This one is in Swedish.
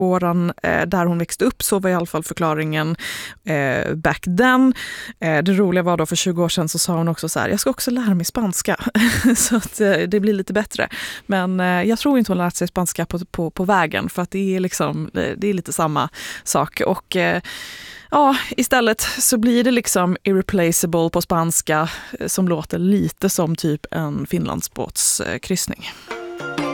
skärgården där hon växte upp, så var i alla fall förklaringen back then. Det roliga var då för 20 år sedan så sa hon också så här: jag ska också lära mig spanska så att det blir lite bättre. Men jag tror inte hon lärt sig spanska på vägen, för att det är liksom, det är lite samma sak. Och ja, istället så blir det liksom irreplaceable på spanska som låter lite som typ en Finlandsbåtskryssning.